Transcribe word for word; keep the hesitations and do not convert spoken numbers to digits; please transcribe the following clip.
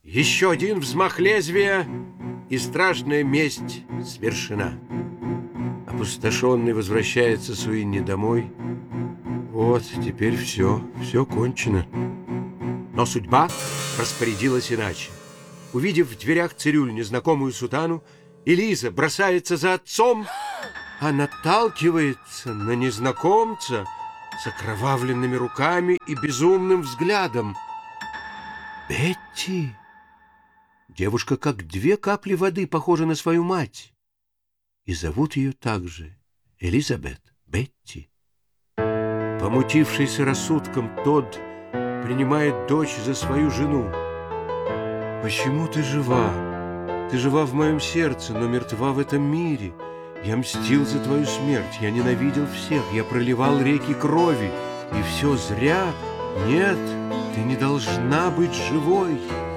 Еще один взмах лезвия, и страшная месть свершена. Опустошенный возвращается Суинни домой. Вот, теперь все, все кончено. Но судьба распорядилась иначе. Увидев в дверях цирюль незнакомую сутану, Элиза бросается за отцом, а наталкивается на незнакомца с окровавленными руками и безумным взглядом. Бетти! Девушка, как две капли воды, похожа на свою мать. И зовут ее также Элизабет, Бетти. Помутившийся рассудком, Тодд принимает дочь за свою жену. «Почему ты жива? Ты жива в моем сердце, но мертва в этом мире. Я мстил за твою смерть, я ненавидел всех, я проливал реки крови. И все зря? Нет, ты не должна быть живой!»